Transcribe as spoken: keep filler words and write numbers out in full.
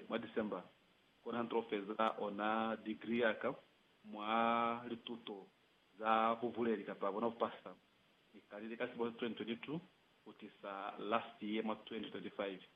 mwa December kona ntrofeza ona degree yaka mwa lituto za kuvuleri kapa bona kupasa ikalile kasi bo twenty twenty-two utisa last year mwa twenty twenty-five